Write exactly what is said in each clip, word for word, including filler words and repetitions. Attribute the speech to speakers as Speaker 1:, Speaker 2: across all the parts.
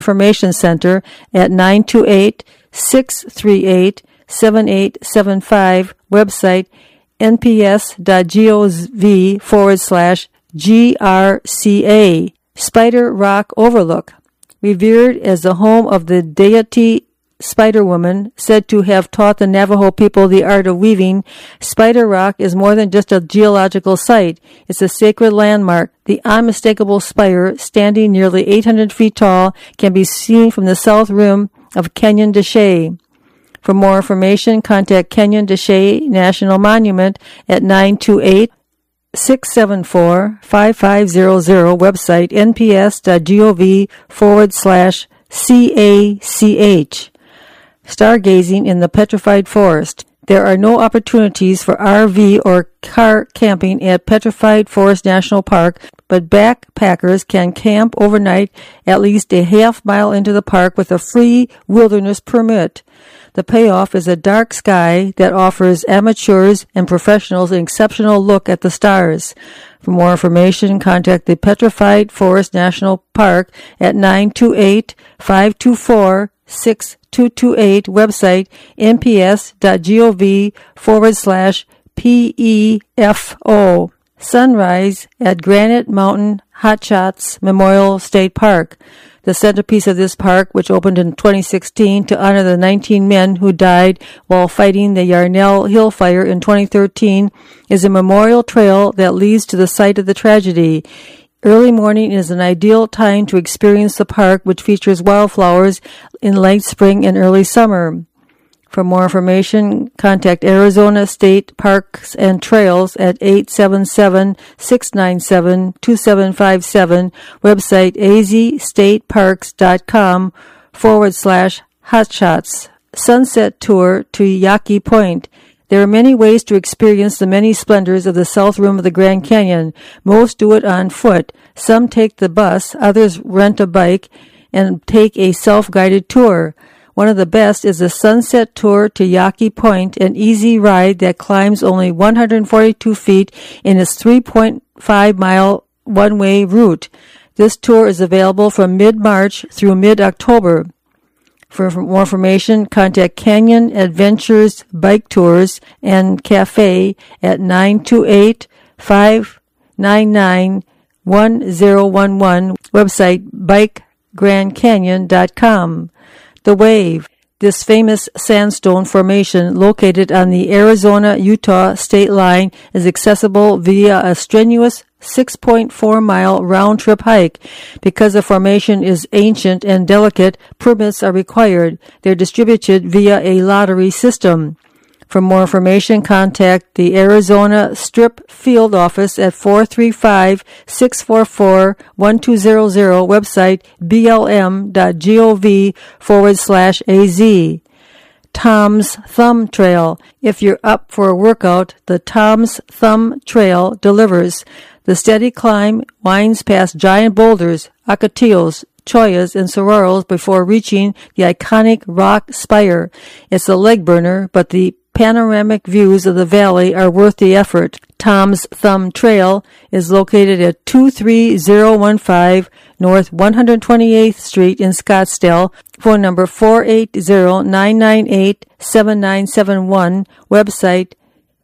Speaker 1: Information Center at nine two eight, six three eight, seven eight seven five, website nps.gov forward slash GRCA. Spider Rock Overlook. Revered as the home of the deity Spider Woman, said to have taught the Navajo people the art of weaving, Spider Rock is more than just a geological site. It's a sacred landmark. The unmistakable spire, standing nearly eight hundred feet tall, can be seen from the south rim of Canyon de Chelly. For more information, contact Canyon de Chelly National Monument at nine two eight, six seven four, five five zero zero, website nps.gov forward slash CACH. Stargazing in the Petrified Forest. There are no opportunities for R V or car camping at Petrified Forest National Park, but backpackers can camp overnight at least a half mile into the park with a free wilderness permit. The payoff is a dark sky that offers amateurs and professionals an exceptional look at the stars. For more information, contact the Petrified Forest National Park at nine two eight, five two four, six two two eight, website nps.gov forward slash PEFO. Sunrise at Granite Mountain Hotshots Memorial State Park. The centerpiece of this park, which opened in twenty sixteen to honor the nineteen men who died while fighting the Yarnell Hill Fire in twenty thirteen, is a memorial trail that leads to the site of the tragedy. Early morning is an ideal time to experience the park, which features wildflowers in late spring and early summer. For more information, contact Arizona State Parks and Trails at eight seven seven, six nine seven, two seven five seven, website azstateparks.com forward slash hotshots. Sunset Tour to Yaqui Point. There are many ways to experience the many splendors of the south rim of the Grand Canyon. Most do it on foot. Some take the bus, others rent a bike, and take a self-guided tour. One of the best is the Sunset Tour to Yaqui Point, an easy ride that climbs only one hundred forty-two feet in its three point five mile one-way route. This tour is available from mid-March through mid-October. For more information, contact Canyon Adventures Bike Tours and Cafe at nine two eight, five nine nine, one zero one one, website bike grand canyon dot com. The Wave. This famous sandstone formation located on the Arizona-Utah state line is accessible via a strenuous six point four mile round-trip hike. Because the formation is ancient and delicate, permits are required. They're distributed via a lottery system. For more information, contact the Arizona Strip Field Office at four three five, six four four, one two zero zero, website blm.gov forward slash az. Tom's Thumb Trail. If you're up for a workout, the Tom's Thumb Trail delivers. The steady climb winds past giant boulders, ocotillos, choyas, and saguaros before reaching the iconic rock spire. It's a leg burner, but the panoramic views of the valley are worth the effort. Tom's Thumb Trail is located at two three zero one five North one hundred twenty-eighth Street in Scottsdale. Phone number four eight zero, nine nine eight, seven nine seven one. Website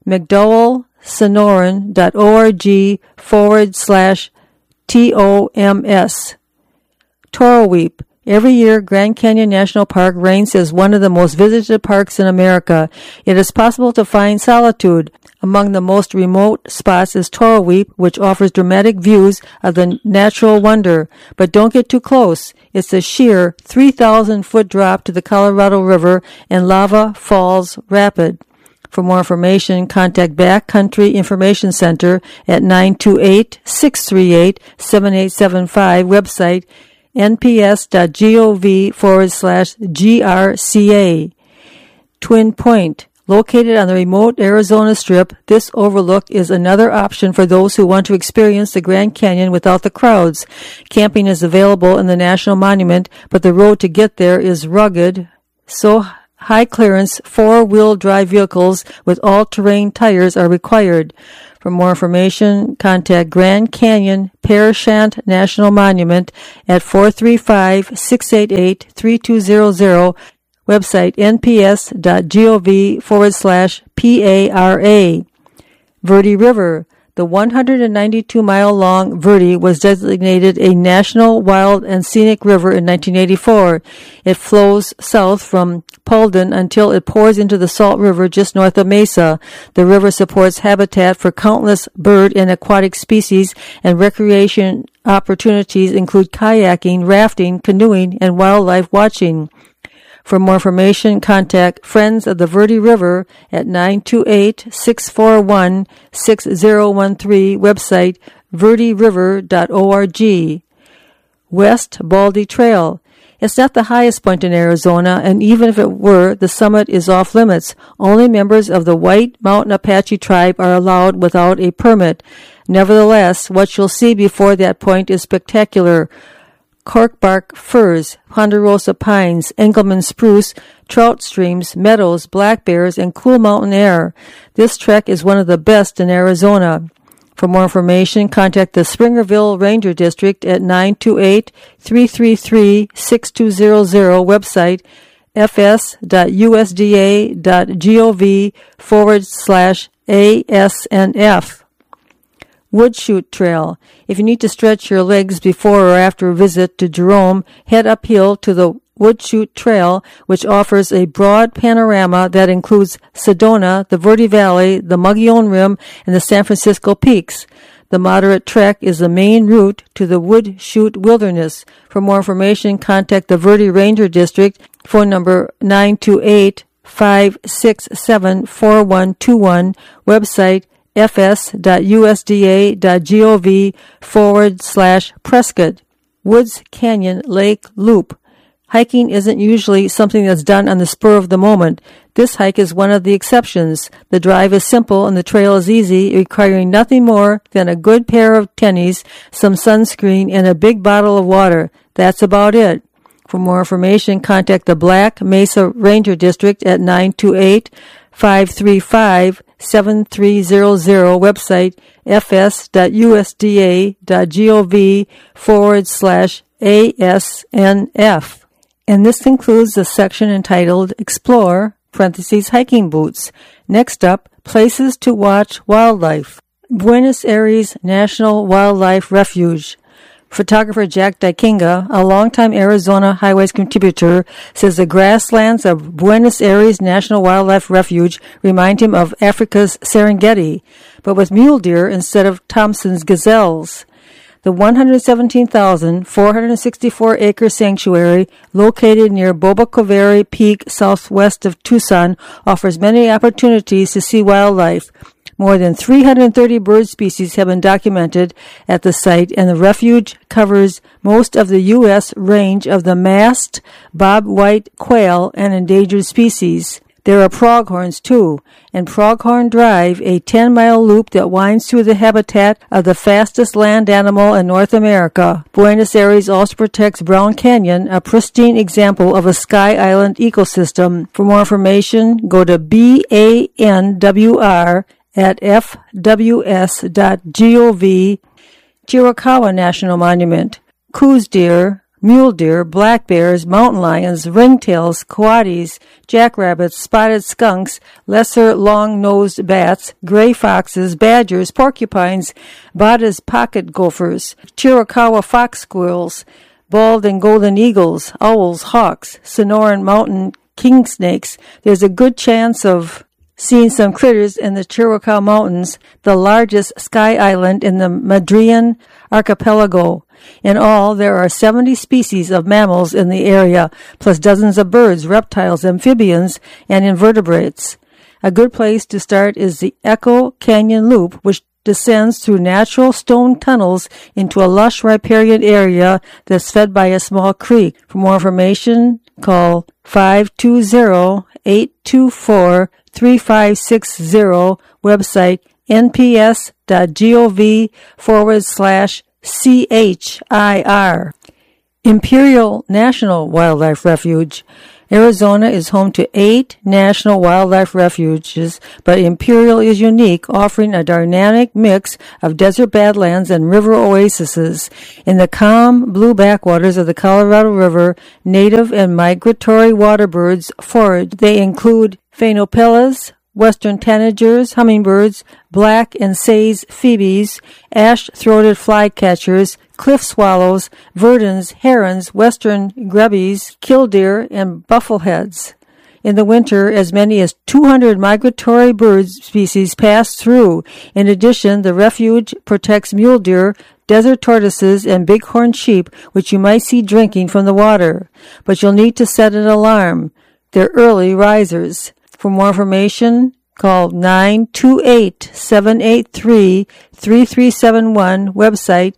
Speaker 1: mcdowellsonoran.org forward slash TOMS. Toro Weep. Every year, Grand Canyon National Park ranks as one of the most visited parks in America. It is possible to find solitude. Among the most remote spots is Toro Weep, which offers dramatic views of the natural wonder. But don't get too close. It's a sheer three thousand foot drop to the Colorado River and Lava Falls Rapid. For more information, contact Backcountry Information Center at nine two eight, six three eight, seven eight seven five, website nps.gov forward slash GRCA. Twin Point. Located on the remote Arizona Strip, this overlook is another option for those who want to experience the Grand Canyon without the crowds. Camping is available in the National Monument, but the road to get there is rugged, so high clearance four-wheel drive vehicles with all-terrain tires are required. For For more information, contact Grand Canyon Parashant National Monument at four three five, six eight eight, three two zero zero, website nps.gov forward slash P-A-R-A. Verde River. The one hundred ninety-two mile long Verde was designated a National Wild and Scenic River in nineteen eighty-four. It flows south from Paulden until it pours into the Salt River just north of Mesa. The river supports habitat for countless bird and aquatic species, and recreation opportunities include kayaking, rafting, canoeing, and wildlife watching. For more information, contact Friends of the Verde River at nine two eight, six four one, six zero one three, website verde river dot org. West Baldy Trail. It's not the highest point in Arizona, and even if it were, the summit is off limits. Only members of the White Mountain Apache tribe are allowed without a permit. Nevertheless, what you'll see before that point is spectacular. Corkbark firs, ponderosa pines, Engelmann spruce, trout streams, meadows, black bears, and cool mountain air. This trek is one of the best in Arizona. For more information, contact the Springerville Ranger District at nine two eight, three three three, six two zero zero, website fs.usda.gov forward slash ASNF. Woodshoot Trail. If you need to stretch your legs before or after a visit to Jerome, head uphill to the Woodshoot Trail, which offers a broad panorama that includes Sedona, the Verde Valley, the Mogollon Rim, and the San Francisco Peaks. The moderate trek is the main route to the Woodshoot Wilderness. For more information, contact the Verde Ranger District, phone number nine two eight, five six seven, four one two one, website fs.usda.gov forward slash Prescott. Woods Canyon Lake Loop. Hiking isn't usually something that's done on the spur of the moment. This hike is one of the exceptions. The drive is simple and the trail is easy, requiring nothing more than a good pair of tennies, some sunscreen, and a big bottle of water. That's about it. For more information, contact the Black Mesa Ranger District at nine two eight, five three five, seven three zero zero, website fs.usda.gov forward slash ASNF. And this concludes the section entitled Explore, parentheses, hiking boots. Next up, places to watch wildlife. Buenos Aires National Wildlife Refuge. Photographer Jack Dykinga, a longtime Arizona Highways contributor, says the grasslands of Buenos Aires National Wildlife Refuge remind him of Africa's Serengeti, but with mule deer instead of Thompson's gazelles. The one hundred seventeen thousand, four hundred sixty-four acre sanctuary, located near Bobocovary Peak southwest of Tucson, offers many opportunities to see wildlife. More than three hundred thirty bird species have been documented at the site, and the refuge covers most of the U S range of the masked bobwhite quail and endangered species. There are pronghorns, too, and Pronghorn Drive, a ten mile loop that winds through the habitat of the fastest land animal in North America. Buenos Aires also protects Brown Canyon, a pristine example of a Sky Island ecosystem. For more information, go to B A N W R at f w s dot gov. Chiricahua National Monument. Coues deer, mule deer, black bears, mountain lions, ringtails, coatis, jackrabbits, spotted skunks, lesser long-nosed bats, gray foxes, badgers, porcupines, Bada's pocket gophers, Chiricahua fox squirrels, bald and golden eagles, owls, hawks, Sonoran mountain king snakes. There's a good chance of seeing some critters in the Chiricahua Mountains, the largest sky island in the Madrean archipelago. In all, there are seventy species of mammals in the area, plus dozens of birds, reptiles, amphibians, and invertebrates. A good place to start is the Echo Canyon Loop, which descends through natural stone tunnels into a lush riparian area that's fed by a small creek. For more information, call five two zero, eight two four, three five six zero, website nps.gov forward slash CHIR. Imperial National Wildlife Refuge. Arizona is home to eight national wildlife refuges, but Imperial is unique, offering a dynamic mix of desert badlands and river oases. In the calm blue backwaters of the Colorado River, native and migratory waterbirds forage. They include phainopellas, western tanagers, hummingbirds, black and sage phoebes, ash-throated flycatchers, cliff swallows, verdins, herons, western grebes, killdeer, and buffleheads. In the winter, as many as two hundred migratory bird species pass through. In addition, the refuge protects mule deer, desert tortoises, and bighorn sheep, which you might see drinking from the water. But you'll need to set an alarm. They're early risers. For more information, call nine two eight, seven eight three, three three seven one, website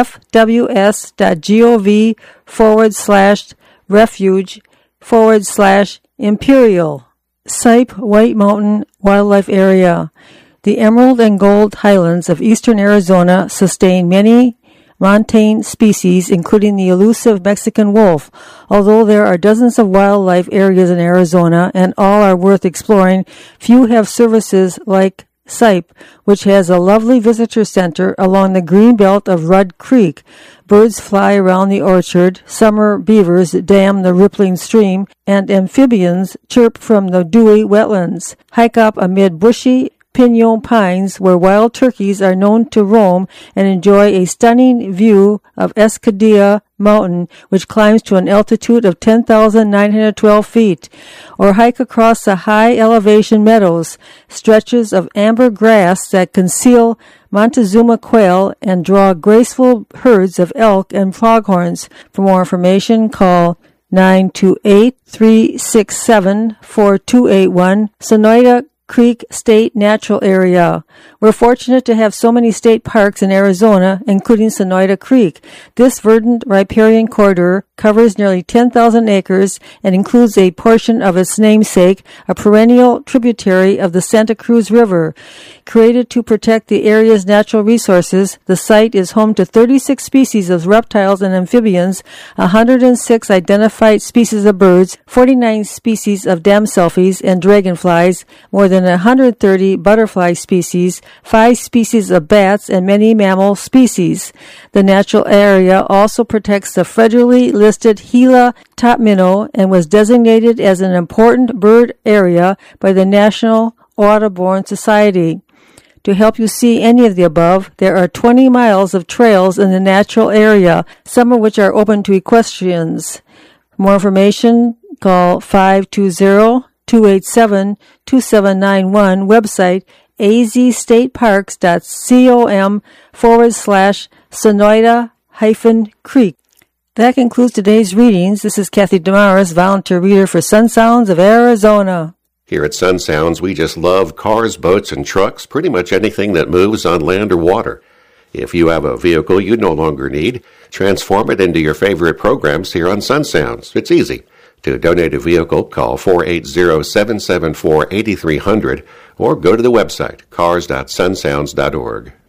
Speaker 1: fws.gov forward slash refuge forward slash imperial. Sipe White Mountain Wildlife Area. The emerald and gold highlands of eastern Arizona sustain many montane species, including the elusive Mexican wolf. Although there are dozens of wildlife areas in Arizona and all are worth exploring, few have services like Sipe, which has a lovely visitor center along the green belt of Rudd Creek. Birds fly around the orchard, summer beavers dam the rippling stream, and amphibians chirp from the dewy wetlands. Hike up amid bushy pinon pines where wild turkeys are known to roam and enjoy a stunning view of Escadilla Mountain, which climbs to an altitude of ten thousand nine hundred twelve feet, or hike across the high elevation meadows, stretches of amber grass that conceal Montezuma quail and draw graceful herds of elk and foghorns. For more information, call nine two eight, three six seven, four two eight one. Sonoyta Creek State Natural Area. We're fortunate to have so many state parks in Arizona, including Sonoyta Creek. This verdant riparian corridor covers nearly ten thousand acres and includes a portion of its namesake, a perennial tributary of the Santa Cruz River. Created to protect the area's natural resources, the site is home to thirty-six species of reptiles and amphibians, one hundred six identified species of birds, forty-nine species of damselflies and dragonflies, more than one hundred thirty butterfly species, five species of bats, and many mammal species. The natural area also protects the federally listed Gila top minnow and was designated as an important bird area by the National Audubon Society. To help you see any of the above, there are twenty miles of trails in the natural area, some of which are open to equestrians. For more information, call five two zero, two eight seven, two seven nine one, website azstateparks.com forward slash Sonoyta hyphen Creek. That concludes today's readings. This is Kathy Damaris, volunteer reader for Sun Sounds of Arizona.
Speaker 2: Here at Sun Sounds, we just love cars, boats, and trucks, pretty much anything that moves on land or water. If you have a vehicle you no longer need, transform it into your favorite programs here on Sun Sounds. It's easy. To donate a vehicle, call four eight zero, seven seven four, eight three zero zero or go to the website cars dot sun sounds dot org.